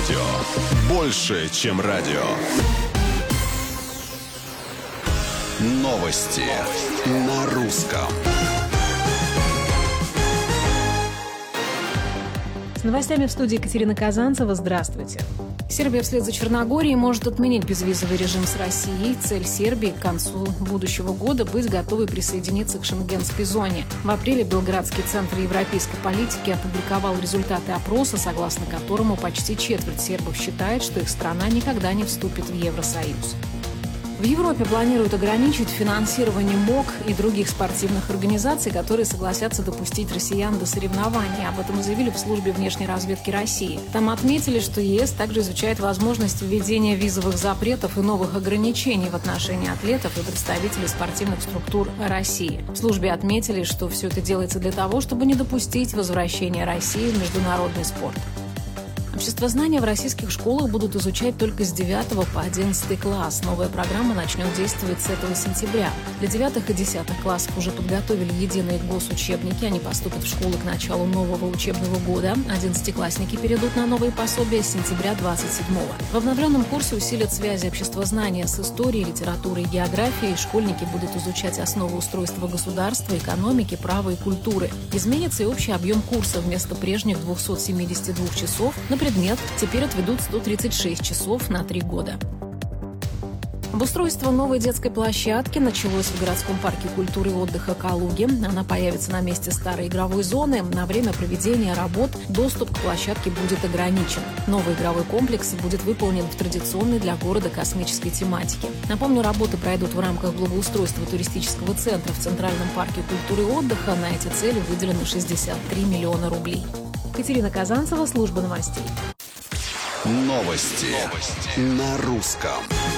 радио. Больше, чем радио. Новости на русском. С новостями в студии Екатерина Казанцева. Здравствуйте. Сербия вслед за Черногорией может отменить безвизовый режим с Россией. Цель Сербии к концу будущего года быть готовой присоединиться к шенгенской зоне. В апреле Белградский центр европейской политики опубликовал результаты опроса, согласно которому почти четверть сербов считает, что их страна никогда не вступит в Евросоюз. В Европе планируют ограничить финансирование МОК и других спортивных организаций, которые согласятся допустить россиян до соревнований. Об этом заявили в службе внешней разведки России. Там отметили, что ЕС также изучает возможность введения визовых запретов и новых ограничений в отношении атлетов и представителей спортивных структур России. В службе отметили, что все это делается для того, чтобы не допустить возвращения России в международный спорт. Обществознание в российских школах будут изучать только с 9 по 11 класс. Новая программа начнет действовать с этого сентября. Для 9 и 10 классов уже подготовили единые госучебники. Они поступят в школы к началу нового учебного года. 11-классники перейдут на новые пособия с сентября 27-го. В обновленном курсе усилят связи обществознания с историей, литературой и географией. Школьники будут изучать основы устройства государства, экономики, права и культуры. Изменится и общий объем курса. Вместо прежних 272 часов на предмет теперь отведут 136 часов на 3 года. Обустройство новой детской площадки началось в городском парке культуры и отдыха «Калуги». Она появится на месте старой игровой зоны. На время проведения работ доступ к площадке будет ограничен. Новый игровой комплекс будет выполнен в традиционной для города космической тематике. Напомню, работы пройдут в рамках благоустройства туристического центра в Центральном парке культуры и отдыха. На эти цели выделено 63 миллиона рублей. Екатерина Казанцева, служба новостей. Новости на русском.